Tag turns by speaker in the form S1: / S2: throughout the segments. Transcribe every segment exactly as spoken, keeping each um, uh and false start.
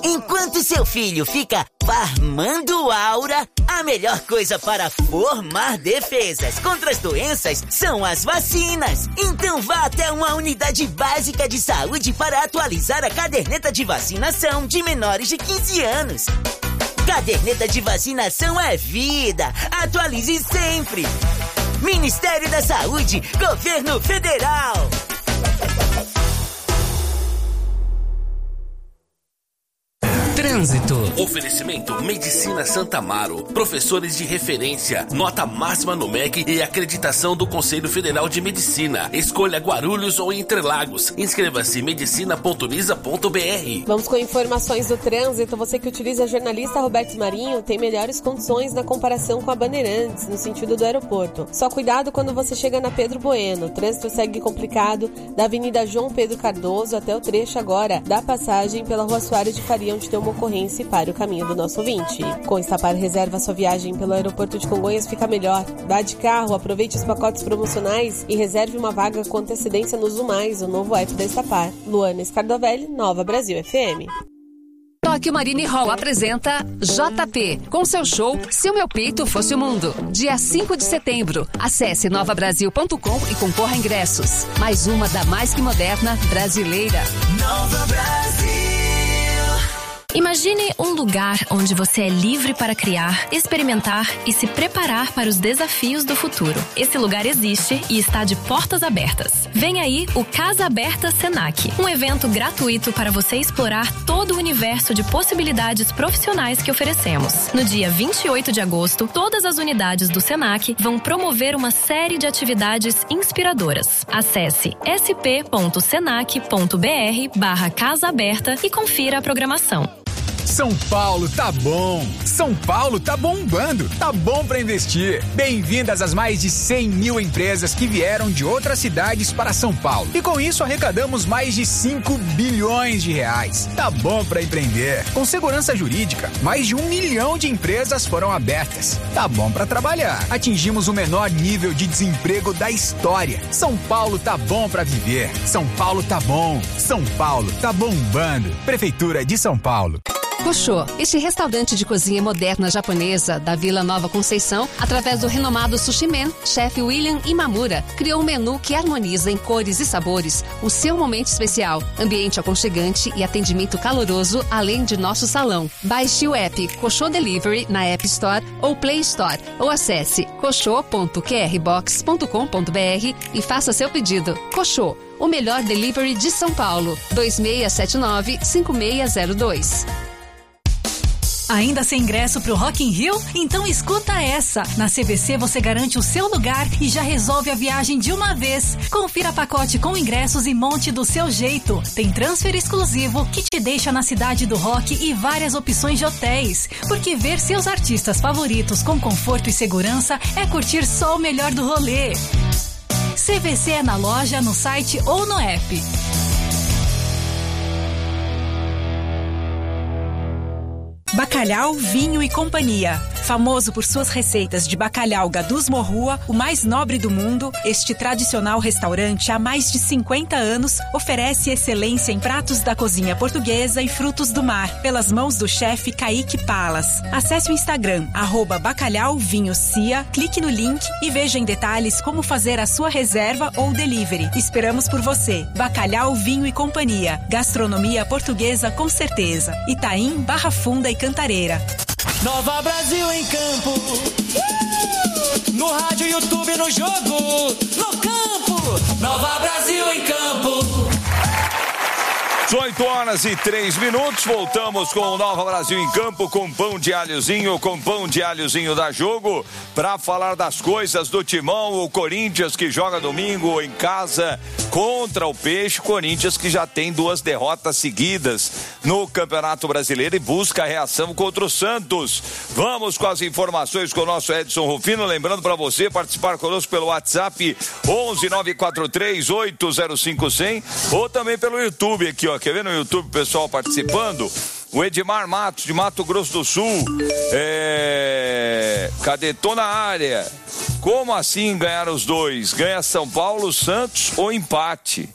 S1: Enquanto seu filho fica farmando aura, a melhor coisa para formar defesas contra as doenças são as vacinas. Então vá até uma unidade básica de saúde para atualizar a caderneta de vacinação de menores de quinze anos. Caderneta de vacinação é vida. Atualize sempre. Ministério da Saúde, Governo Federal.
S2: Trânsito.
S3: Oferecimento Medicina Santa Amaro. Professores de referência. Nota máxima no M E C e acreditação do Conselho Federal de Medicina. Escolha Guarulhos ou Interlagos. Inscreva-se em medicina ponto unisa ponto b r.
S4: Vamos com informações do trânsito. Você que utiliza a jornalista Roberto Marinho tem melhores condições na comparação com a Bandeirantes, no sentido do aeroporto. Só cuidado quando você chega na Pedro Bueno. O trânsito segue complicado da Avenida João Pedro Cardoso até o trecho agora da passagem pela Rua Soares de Faria, onde tem uma ocorrência e pare o caminho do nosso ouvinte. Com Estapar Reserva, sua viagem pelo aeroporto de Congonhas fica melhor. Vá de carro, aproveite os pacotes promocionais e reserve uma vaga com antecedência no Zoom Mais, o novo app da Estapar. Luana Scardovelli, Nova Brasil F M.
S5: Tóquio Marine Hall apresenta J P, com seu show Se o Meu Peito Fosse o Mundo. Dia cinco de setembro. Acesse nova brasil ponto com e concorra a ingressos. Mais uma da mais que moderna brasileira.
S6: Nova Brasil. Imagine um lugar onde você é livre para criar, experimentar e se preparar para os desafios do futuro. Esse lugar existe e está de portas abertas. Vem aí o Casa Aberta Senac, um evento gratuito para você explorar todo o universo de possibilidades profissionais que oferecemos. No dia vinte e oito de agosto, todas as unidades do Senac vão promover uma série de atividades inspiradoras. Acesse s p ponto senac ponto b r barra Casa Aberta e confira a programação.
S7: São Paulo tá bom, São Paulo tá bombando, tá bom pra investir. Bem-vindas às mais de cem mil empresas que vieram de outras cidades para São Paulo. E com isso arrecadamos mais de cinco bilhões de reais. Tá bom pra empreender. Com segurança jurídica, mais de um milhão de empresas foram abertas. Tá bom pra trabalhar. Atingimos o menor nível de desemprego da história. São Paulo tá bom pra viver. São Paulo tá bom. São Paulo tá bombando. Prefeitura de São Paulo.
S5: Koshô, este restaurante de cozinha moderna japonesa da Vila Nova Conceição, através do renomado Sushi Man, chefe William Imamura, criou um menu que harmoniza em cores e sabores o seu momento especial, ambiente aconchegante e atendimento caloroso, além de nosso salão. Baixe o app Koshô Delivery na App Store ou Play Store, ou acesse koshô ponto q r box ponto com ponto b r e faça seu pedido. Koshô, o melhor delivery de São Paulo. dois seis sete nove, cinco seis zero dois.
S8: Ainda sem ingresso pro Rock in Rio? Então escuta essa! Na C V C você garante o seu lugar e já resolve a viagem de uma vez. Confira pacote com ingressos e monte do seu jeito. Tem transfer exclusivo que te deixa na cidade do rock e várias opções de hotéis. Porque ver seus artistas favoritos com conforto e segurança é curtir só o melhor do rolê. C V C é na loja, no site ou no app.
S9: Bacalhau, Vinho e Companhia. Famoso por suas receitas de bacalhau Gadus Morrua, o mais nobre do mundo, este tradicional restaurante há mais de cinquenta anos oferece excelência em pratos da cozinha portuguesa e frutos do mar, pelas mãos do chefe Kaique Palas. Acesse o Instagram, arroba Bacalhau Vinho Cia, clique no link e veja em detalhes como fazer a sua reserva ou delivery. Esperamos por você. Bacalhau, Vinho e Companhia. Gastronomia portuguesa com certeza. Itaim, Barra Funda e Cantareira.
S10: Nova Brasil em campo, uh! No rádio, YouTube, no jogo, no campo. Nova Brasil em campo.
S11: oito horas e três minutos, voltamos com o Nova Brasil em campo, com pão de alhozinho, com pão de alhozinho da Jogo, para falar das coisas do Timão, o Corinthians que joga domingo em casa contra o Peixe, Corinthians que já tem duas derrotas seguidas no Campeonato Brasileiro e busca a reação contra o Santos. Vamos com as informações com o nosso Edson Rufino, lembrando para você participar conosco pelo WhatsApp onze nove quatro três oito zero cinco cem ou também pelo YouTube aqui, ó. Quer ver no YouTube o pessoal participando? O Edmar Matos, de Mato Grosso do Sul. É... Cadê? Tô na área. Como assim ganhar os dois? Ganha São Paulo, Santos ou empate?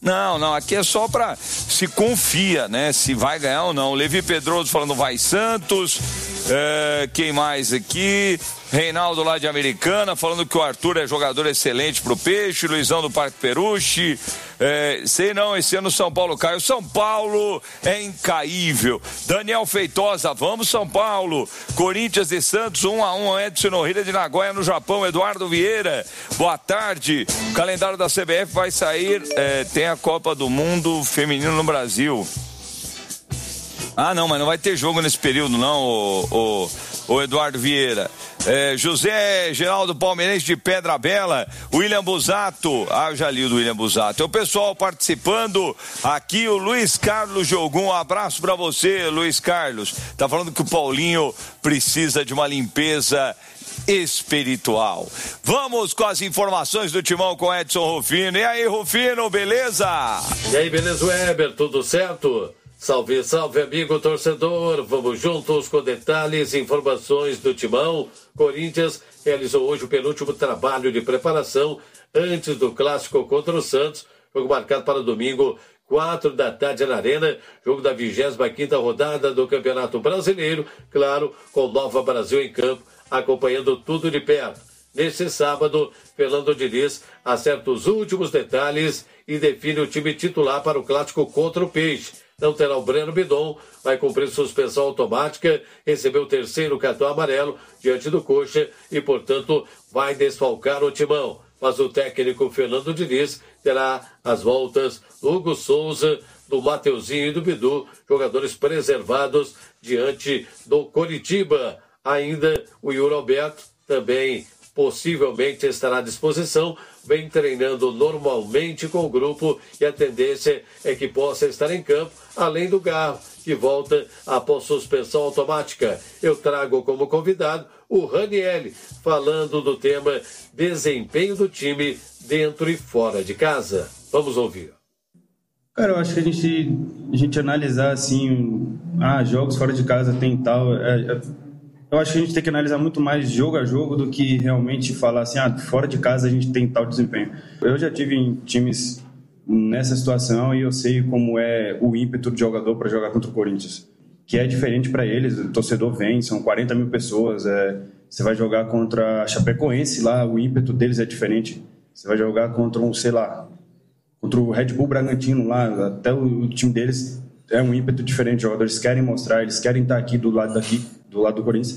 S11: Não, não, aqui é só pra se confia, né? Se vai ganhar ou não. Levi Pedroso falando vai Santos. É, quem mais aqui? Reinaldo lá de Americana falando que o Arthur é jogador excelente pro Peixe. Luizão do Parque Peruche. É, sei não, esse ano São Paulo caiu. São Paulo é incaível. Daniel Feitosa, vamos São Paulo. Corinthians e Santos, um a um. Edson Norrida de Nagoya no Japão. Eduardo Vieira, boa tarde. O calendário da C B F vai sair. É, tem a Copa do Mundo Feminino no Brasil. Ah, não, mas não vai ter jogo nesse período, não, o, o, o Eduardo Vieira. É, José Geraldo Palmeirense de Pedra Bela, William Busato. Ah, eu já li o do William Busato. É o pessoal participando aqui, o Luiz Carlos Jogum. Um abraço pra você, Luiz Carlos. Tá falando que o Paulinho precisa de uma limpeza espiritual. Vamos com as informações do Timão com Edson Rufino. E aí, Rufino, beleza?
S2: E aí, beleza, Weber? Tudo certo? Salve, salve, amigo torcedor. Vamos juntos com detalhes e informações do Timão. Corinthians realizou hoje o penúltimo trabalho de preparação antes do clássico contra o Santos. Jogo marcado para domingo, quatro da tarde na Arena. Jogo da vigésima quinta rodada do Campeonato Brasileiro. Claro, com Nova Brasil em campo, acompanhando tudo de perto. Neste sábado, Fernando Diniz acerta os últimos detalhes e define o time titular para o clássico contra o Peixe. Não terá o Breno Bidon, vai cumprir suspensão automática, recebeu o terceiro cartão amarelo diante do Coxa e, portanto, vai desfalcar o Timão. Mas o técnico Fernando Diniz terá as voltas do Hugo Souza, do Mateuzinho e do Bidu, jogadores preservados diante do Coritiba. Ainda o Yuri Alberto também possivelmente estará à disposição, vem treinando normalmente com o grupo e a tendência é que possa estar em campo, além do Garro, que volta após suspensão automática. Eu trago como convidado o Raniel, falando do tema desempenho do time dentro e fora de casa. Vamos ouvir.
S12: Cara, eu acho que a gente, a gente analisar assim, ah, jogos fora de casa tem tal... É, é... Eu acho que a gente tem que analisar muito mais jogo a jogo do que realmente falar assim, ah, fora de casa a gente tem tal desempenho. Eu já tive em times nessa situação e eu sei como é o ímpeto do jogador para jogar contra o Corinthians, que é diferente para eles. O torcedor vem, são quarenta mil pessoas, é, você vai jogar contra a Chapecoense lá, o ímpeto deles é diferente. Você vai jogar contra um, sei lá, contra o Red Bull Bragantino lá, até o, o time deles é um ímpeto diferente. Os jogadores querem mostrar, eles querem estar aqui do lado daqui, do lado do Corinthians.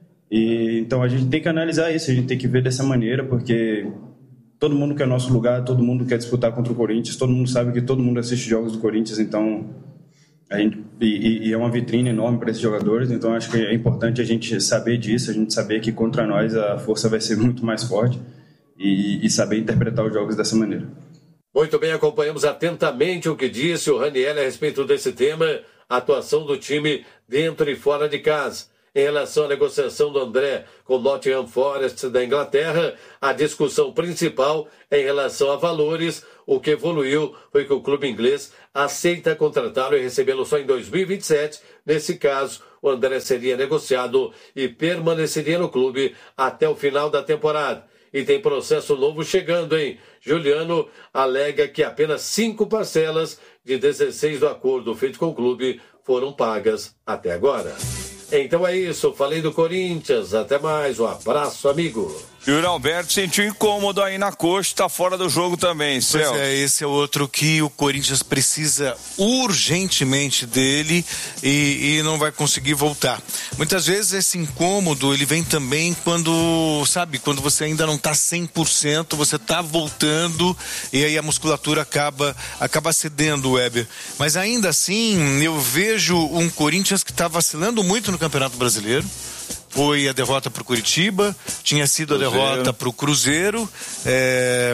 S12: E, então a gente tem que analisar isso, a gente tem que ver dessa maneira, porque todo mundo quer nosso lugar, todo mundo quer disputar contra o Corinthians, todo mundo sabe que todo mundo assiste jogos do Corinthians, então a gente, e, e é uma vitrine enorme para esses jogadores, então acho que é importante a gente saber disso, a gente saber que contra nós a força vai ser muito mais forte e, e saber interpretar os jogos dessa maneira.
S2: Muito bem, acompanhamos atentamente o que disse o Raniel a respeito desse tema, a atuação do time dentro e fora de casa. Em relação à negociação do André com o Nottingham Forest da Inglaterra, a discussão principal é em relação a valores. O que evoluiu foi que o clube inglês aceita contratá-lo e recebê-lo só em dois mil e vinte e sete. Nesse caso, o André seria negociado e permaneceria no clube até o final da temporada. E tem processo novo chegando, hein? Juliano alega que apenas cinco parcelas de dezesseis do acordo feito com o clube foram pagas até agora. Então é isso, falei do Corinthians, até mais, um abraço, amigo.
S11: Yuri Alberto sentiu incômodo aí na coxa, tá fora do jogo também, Celso.
S13: Pois é, esse é outro que o Corinthians precisa urgentemente dele e, e não vai conseguir voltar. Muitas vezes esse incômodo, ele vem também quando, sabe, quando você ainda não tá cem por cento, você tá voltando e aí a musculatura acaba, acaba cedendo, Weber. Mas ainda assim, eu vejo um Corinthians que tá vacilando muito no Campeonato Brasileiro. Foi a derrota para o Curitiba, tinha sido Cruzeiro. a derrota para o Cruzeiro, é...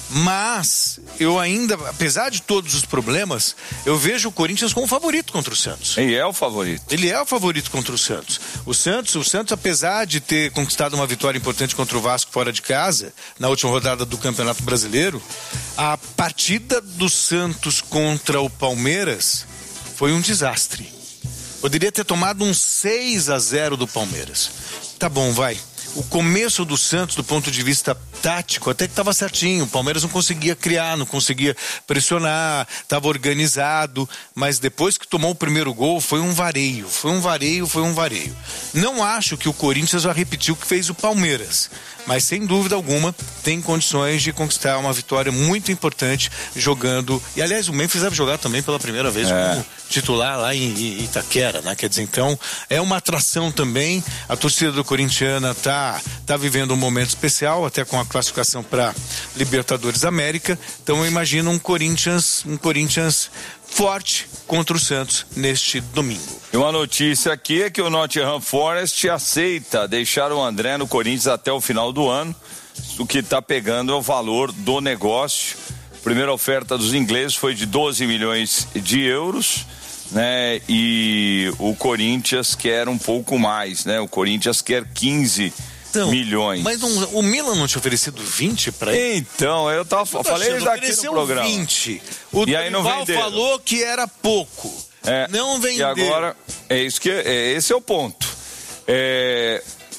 S13: mas eu ainda, apesar de todos os problemas, eu vejo o Corinthians como favorito contra o Santos.
S11: Ele é o favorito.
S13: Ele é o favorito contra o Santos. O Santos, o Santos, apesar de ter conquistado uma vitória importante contra o Vasco fora de casa, na última rodada do Campeonato Brasileiro, a partida do Santos contra o Palmeiras foi um desastre. Poderia ter tomado um seis a zero do Palmeiras. Tá bom, vai. o começo do Santos, do ponto de vista tático, até que estava certinho. O Palmeiras não conseguia criar, não conseguia pressionar, estava organizado, mas depois que tomou o primeiro gol, foi um vareio, foi um vareio, foi um vareio. Não acho que o Corinthians vai repetir o que fez o Palmeiras, mas sem dúvida alguma tem condições de conquistar uma vitória muito importante jogando, e aliás o Memphis deve jogar também pela primeira vez é. como titular lá em Itaquera, né? Quer dizer, então é uma atração também. A torcida do Corintiana tá, tá vivendo um momento especial, até com a classificação para Libertadores América. Então eu imagino um Corinthians, um Corinthians forte contra o Santos neste domingo.
S11: E uma notícia aqui é que o Nottingham Forest aceita deixar o André no Corinthians até o final do ano. O que está pegando é o valor do negócio. A primeira oferta dos ingleses foi de doze milhões de euros, né? E o Corinthians quer um pouco mais, né? O Corinthians quer quinze então, milhões.
S13: Mas não, o Milan não tinha oferecido vinte para ele?
S11: Então, eu tava, eu falei isso aqui no programa.
S13: vinte. O
S11: e aí não venderam.
S13: Falou que era pouco.
S11: É,
S13: não vendeu.
S11: E agora, é isso que, é, esse é o ponto. É,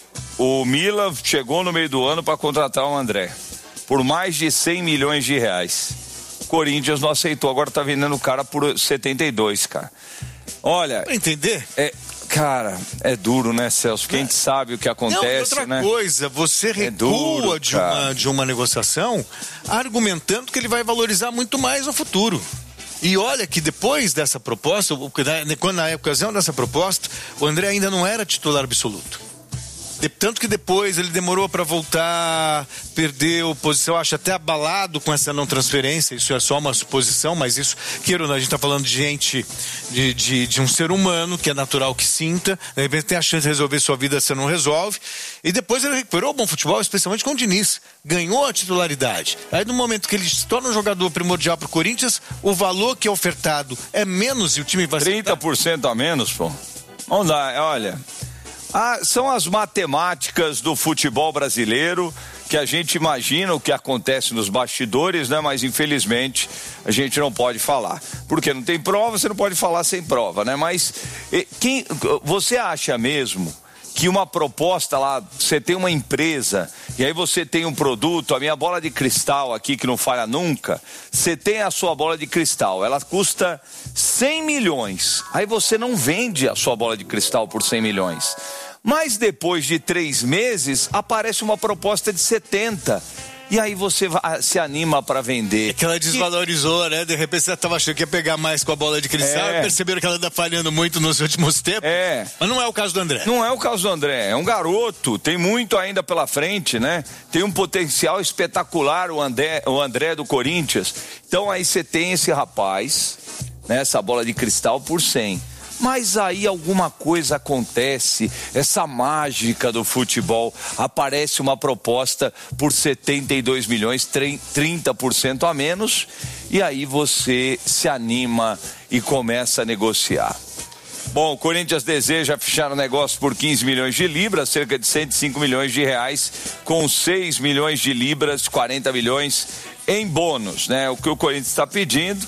S11: o Milan chegou no meio do ano para contratar o André por mais de cem milhões de reais. O Corinthians não aceitou, agora tá vendendo o cara por setenta e dois, cara. Olha...
S13: Pra entender?
S11: É, cara, é duro, né, Celso? Porque a gente sabe o que acontece,
S13: não, outra
S11: né?
S13: coisa, você recua é duro, de, uma, de uma negociação argumentando que ele vai valorizar muito mais no futuro. E olha que depois dessa proposta, quando na ocasião dessa proposta, o André ainda não era titular absoluto. De, tanto que depois ele demorou para voltar, perdeu posição, acho até abalado com essa não transferência. Isso é só uma suposição, mas isso, queira, a gente tá falando de gente, de, de, de um ser humano que é natural que sinta, de repente tem a chance de resolver sua vida, você não resolve. E depois ele recuperou o bom futebol, especialmente com o Diniz, ganhou a titularidade. Aí no momento que ele se torna um jogador primordial pro Corinthians, o valor que é ofertado é menos e o time vai ser
S11: trinta por cento a menos, pô. Vamos lá, olha. Ah, são as matemáticas do futebol brasileiro que a gente imagina o que acontece nos bastidores, né? Mas infelizmente a gente não pode falar. Porque não tem prova, você não pode falar sem prova, né? Mas quem, você acha mesmo que uma proposta lá, você tem uma empresa e aí você tem um produto, a minha bola de cristal aqui que não falha nunca, você tem a sua bola de cristal, ela custa cem milhões, aí você não vende a sua bola de cristal por cem milhões, mas depois de três meses aparece uma proposta de setenta. E aí você vai, se anima para vender.
S13: É que ela desvalorizou, e... né? De repente você estava achando que ia pegar mais com a bola de cristal é. e perceberam que ela anda falhando muito nos últimos tempos.
S11: É.
S13: Mas não é o caso do André.
S11: Não é o caso do André. É um garoto, tem muito ainda pela frente, né? Tem um potencial espetacular o André, o André do Corinthians. Então aí você tem esse rapaz, né? Essa bola de cristal por cem. Mas aí alguma coisa acontece, essa mágica do futebol, aparece uma proposta por setenta e dois milhões, trinta por cento a menos, e aí você se anima e começa a negociar. Bom, o Corinthians deseja fechar o negócio por quinze milhões de libras, cerca de cento e cinco milhões de reais, com seis milhões de libras, quarenta milhões em bônus, né? O que o Corinthians está pedindo...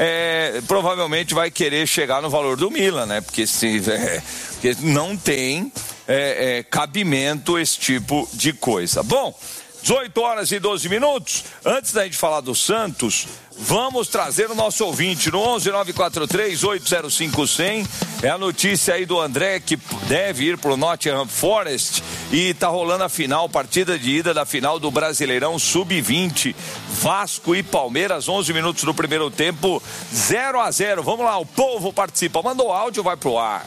S11: É, provavelmente vai querer chegar no valor do Milan, né? Porque, se, é, porque não tem é, é, cabimento esse tipo de coisa. Bom, dezoito horas e doze minutos. Antes da gente falar do Santos, vamos trazer o nosso ouvinte no onze nove quatro três oito zero cinco zero zero. É a notícia aí do André que deve ir pro Nottingham Forest e tá rolando a final, partida de ida da final do Brasileirão sub vinte. Vasco e Palmeiras, onze minutos do primeiro tempo, zero a zero. Vamos lá, o povo participa. Mandou áudio, vai pro ar.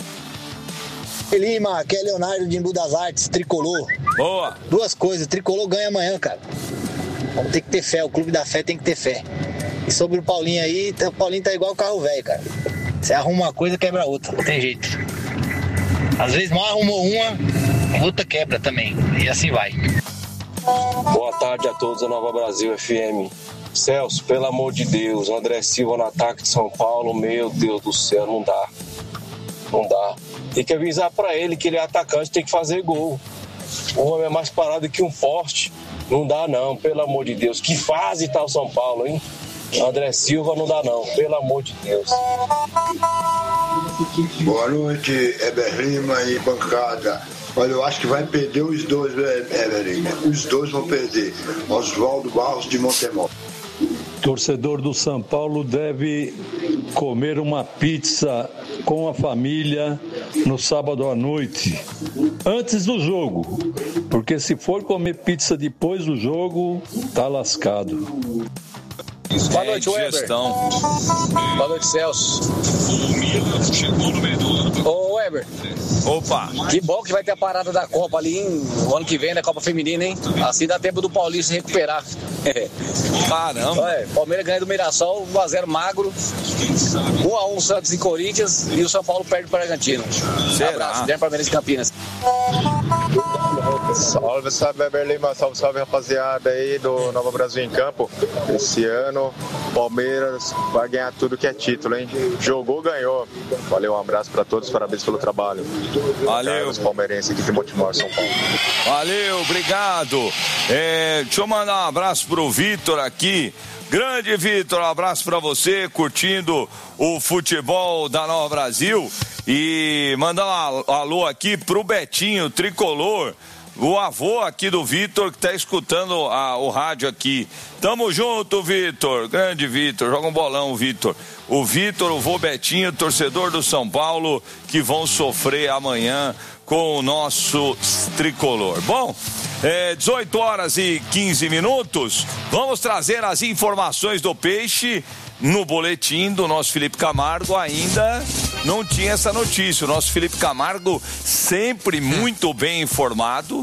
S14: Lima, aqui é Leonardo de Embu das Artes, tricolor.
S11: Boa.
S14: Duas coisas, tricolor ganha amanhã, cara. Vamos ter que ter fé, o clube da fé tem que ter fé. E sobre o Paulinho aí, o Paulinho tá igual o carro velho, cara. Você arruma uma coisa, quebra outra, não tem jeito. Às vezes mal arrumou uma, outra quebra também, e assim vai.
S15: Boa tarde a todos da Nova Brasil F M. Celso, pelo amor de Deus, André Silva no ataque de São Paulo, meu Deus do céu, não dá. Não dá. Tem que avisar pra ele que ele é atacante, tem que fazer gol. O homem é mais parado que um poste. Não dá não, pelo amor de Deus. Que fase tá o São Paulo, hein? André Silva não dá não, pelo amor de Deus.
S16: Boa noite, Heber Lima e bancada. Olha, eu acho que vai perder os dois, Heber Lima. Os dois vão perder. Oswaldo Barros de Montemor.
S17: Torcedor do São Paulo deve comer uma pizza com a família no sábado à noite, antes do jogo, porque se for comer pizza depois do jogo, tá lascado.
S18: Boa noite, Weber. Boa noite, Celso. Ô, Weber.
S11: Opa.
S18: Que bom que vai ter a parada da Copa ali hein? O ano que vem, da Copa Feminina, hein? Assim dá tempo do Paulista se recuperar.
S11: Caramba.
S18: Ué, Palmeiras ganha do Mirassol, um a zero magro. um a um Santos e Corinthians e o São Paulo perde para o Bragantino. Um abraço, Guilherme Palmeiras de Campinas.
S19: Salve, salve, Weber Lima. Salve, salve, rapaziada aí do Nova Brasil em Campo. Esse ano, Palmeiras vai ganhar tudo que é título, hein? Jogou, ganhou. Valeu, um abraço pra todos, parabéns pelo trabalho.
S11: Valeu.
S19: Carlos Palmeirense aqui de Montemor, São Paulo.
S11: Valeu, obrigado. É, deixa eu mandar um abraço pro Vitor aqui. Grande Vitor, um abraço pra você, curtindo o futebol da Nova Brasil. E mandar um alô aqui pro Betinho, tricolor. O avô aqui do Vitor, que tá escutando a, o rádio aqui. Tamo junto, Vitor. Grande Vitor. Joga um bolão, Vitor. O Vitor, o vô Betinho, torcedor do São Paulo, que vão sofrer amanhã com o nosso tricolor. Bom, é, dezoito horas e quinze minutos. Vamos trazer as informações do Peixe. No boletim do nosso Felipe Camargo ainda não tinha essa notícia. O nosso Felipe Camargo, sempre muito bem informado,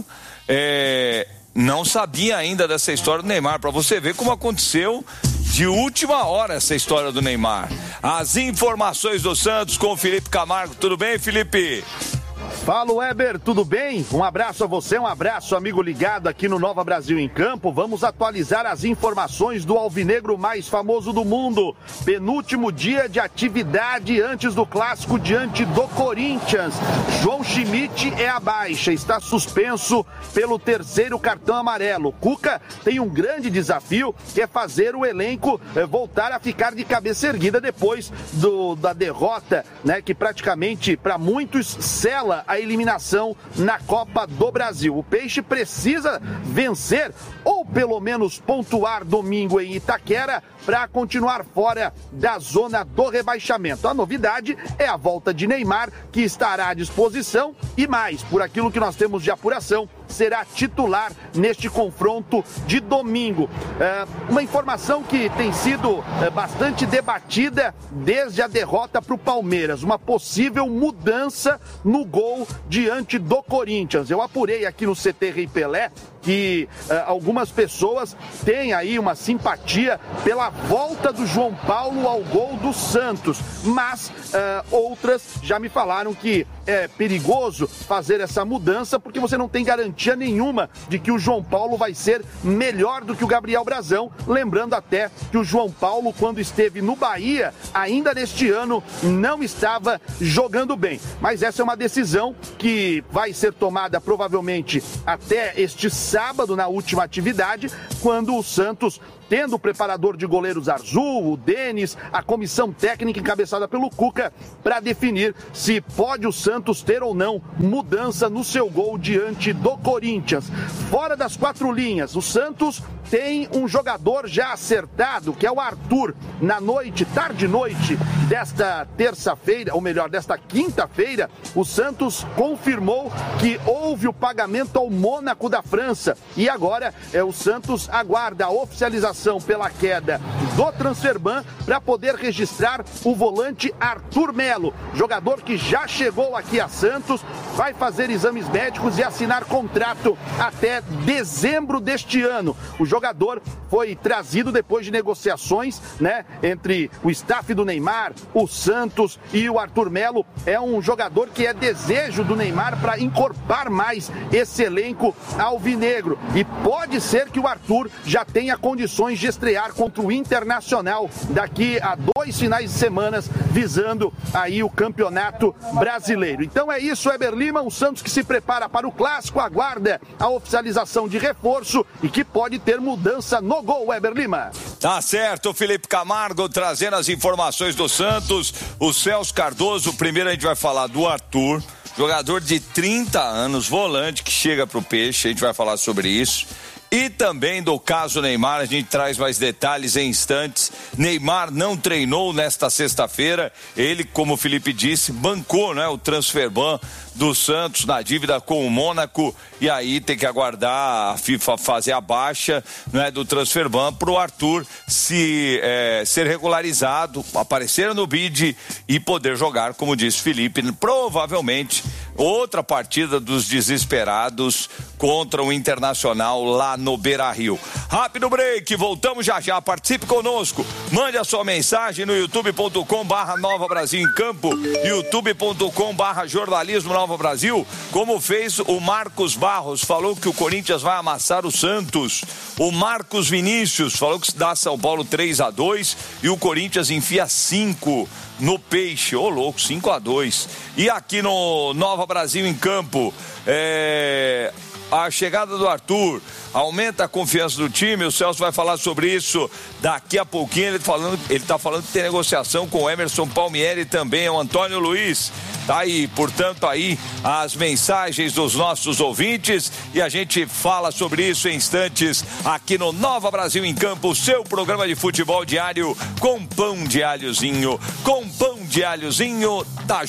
S11: é, não sabia ainda dessa história do Neymar. Para você ver como aconteceu de última hora essa história do Neymar. As informações do Santos com o Felipe Camargo. Tudo bem, Felipe?
S20: Fala, Weber, tudo bem? Um abraço a você, um abraço, amigo ligado aqui no Nova Brasil em Campo. Vamos atualizar as informações do alvinegro mais famoso do mundo. Penúltimo dia de atividade antes do clássico diante do Corinthians. João Schmidt é a baixa, está suspenso pelo terceiro cartão amarelo. Cuca tem um grande desafio, que é fazer o elenco voltar a ficar de cabeça erguida depois do, da derrota, né, que praticamente, para muitos, sela a eliminação na Copa do Brasil. O Peixe precisa vencer ou pelo menos pontuar domingo em Itaquera para continuar fora da zona do rebaixamento. A novidade é a volta de Neymar, que estará à disposição e mais, por aquilo que nós temos de apuração, será titular neste confronto de domingo. É, uma informação que tem sido é, bastante debatida desde a derrota para o Palmeiras, uma possível mudança no gol diante do Corinthians. Eu apurei aqui no C T Rei Pelé que uh, algumas pessoas têm aí uma simpatia pela volta do João Paulo ao gol do Santos, mas uh, outras já me falaram que é perigoso fazer essa mudança porque você não tem garantia nenhuma de que o João Paulo vai ser melhor do que o Gabriel Brazão, lembrando até que o João Paulo, quando esteve no Bahia, ainda neste ano, não estava jogando bem. Mas essa é uma decisão que vai ser tomada provavelmente até este sábado, na última atividade, quando o Santos, tendo o preparador de goleiros Arzul, o Denis, a comissão técnica encabeçada pelo Cuca, para definir se pode o Santos ter ou não mudança no seu gol diante do Corinthians. Fora das quatro linhas, o Santos tem um jogador já acertado, que é o Arthur. Na noite, tarde e noite desta terça-feira, ou melhor, desta quinta-feira, o Santos confirmou que houve o pagamento ao Mônaco da França. E agora é, o Santos aguarda a oficialização pela queda do Transferban para poder registrar o volante Arthur Melo, jogador que já chegou aqui a Santos, vai fazer exames médicos e assinar contrato até dezembro deste ano. O jogador foi trazido depois de negociações, né, entre o staff do Neymar, o Santos e o Arthur Melo. É um jogador que é desejo do Neymar para encorpar mais esse elenco alvinegro. E pode ser que o Arthur já tenha condições de estrear contra o Internacional daqui a dois finais de semana, visando aí o Campeonato Brasileiro. Então é isso, Heber Lima, o Santos que se prepara para o Clássico, aguarda a oficialização de reforço e que pode ter mudança no gol, Heber Lima.
S11: Tá certo, Felipe Camargo trazendo as informações do Santos. O Celso Cardoso, primeiro a gente vai falar do Arthur, jogador de trinta anos, volante que chega pro Peixe, a gente vai falar sobre isso. E também do caso Neymar, a gente traz mais detalhes em instantes. Neymar não treinou nesta sexta-feira, ele, como o Felipe disse, bancou, né, o transfer ban do Santos na dívida com o Mônaco, e aí tem que aguardar a FIFA fazer a baixa, né, do transfer ban para o Arthur se é, ser regularizado, aparecer no bid e poder jogar, como disse Felipe, provavelmente outra partida dos desesperados contra o Internacional lá no Beira-Rio. Rápido break, voltamos já já, participe conosco, mande a sua mensagem no youtube ponto com barra Nova Brasil em Campo, youtube ponto com barra Jornalismo Nova Brasil, como fez o Marcos Barros, falou que o Corinthians vai amassar o Santos. O Marcos Vinícius falou que dá São Paulo três a dois e o Corinthians enfia cinco no Peixe. Ô, louco, cinco a dois. E aqui no Nova Brasil em Campo, é... a chegada do Arthur aumenta a confiança do time. O Celso vai falar sobre isso daqui a pouquinho. Ele falando, ele tá falando que tem negociação com o Emerson Palmieri também, o Antônio Luiz. Tá aí, portanto, aí as mensagens dos nossos ouvintes e a gente fala sobre isso em instantes aqui no Nova Brasil em Campo, seu programa de futebol diário com pão de alhozinho, com pão de alhozinho da